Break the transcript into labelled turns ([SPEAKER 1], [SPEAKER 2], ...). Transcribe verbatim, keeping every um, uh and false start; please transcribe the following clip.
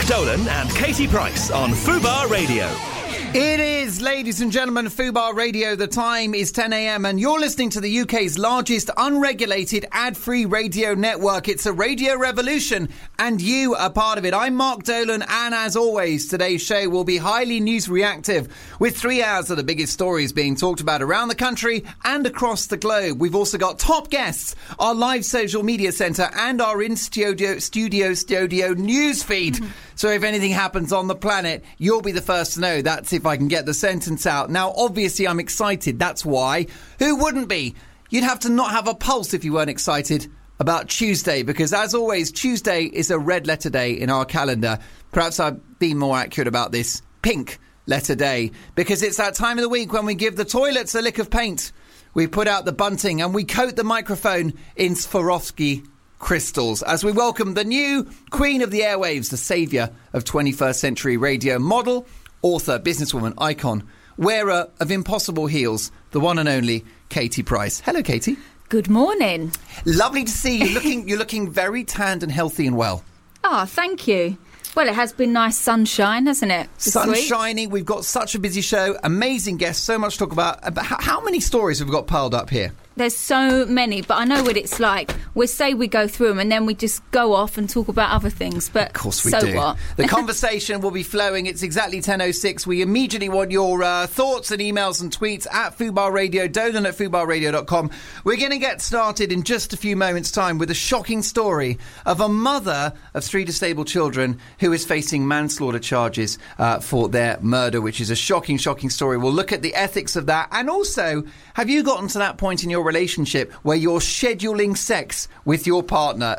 [SPEAKER 1] Dolan and Katie Price on Fubar Radio.
[SPEAKER 2] It is, ladies and gentlemen, Fubar Radio. The time is ten a.m. and you're listening to the U K's largest unregulated ad-free radio network. It's a radio revolution and you are part of it. I'm Mark Dolan and as always, today's show will be highly news reactive with three hours of the biggest stories being talked about around the country and across the globe. We've also got top guests, our live social media centre and our in-studio studio, studio news feed. Mm-hmm. So if anything happens on the planet, you'll be the first to know. That's if I can get the sentence out. Now, obviously, I'm excited. That's why. Who wouldn't be? You'd have to not have a pulse if you weren't excited about Tuesday, because as always, Tuesday is a red letter day in our calendar. Perhaps I've been more accurate about this. Pink letter day, because it's that time of the week when we give the toilets a lick of paint. We put out the bunting and we coat the microphone in Swarovski crystals as we welcome the new queen of the airwaves, the saviour of twenty-first century radio, model, author, businesswoman, icon, wearer of impossible heels, the one and only Katie Price. Hello, Katie.
[SPEAKER 3] Good morning.
[SPEAKER 2] Lovely to see you. Looking, you're looking very tanned and healthy and well.
[SPEAKER 3] Oh, thank you. Well, it has been nice sunshine, hasn't it?
[SPEAKER 2] Sun shining. We've got such a busy show. Amazing guests. So much to talk about. But how many stories have we got piled up here?
[SPEAKER 3] There's so many, but I know what it's like. We say we go through them and then we just go off and talk about other things. But
[SPEAKER 2] of course we
[SPEAKER 3] so
[SPEAKER 2] do.
[SPEAKER 3] What?
[SPEAKER 2] The conversation will be flowing. It's exactly ten oh six. We immediately want your uh, thoughts and emails and tweets at Fubar Radio, Dolan at fubar radio dot com. We're going to get started in just a few moments' time with a shocking story of a mother of three disabled children who is facing manslaughter charges uh, for their murder, which is a shocking, shocking story. We'll look at the ethics of that. And also, have you gotten to that point in your relationship where you're scheduling sex with your partner?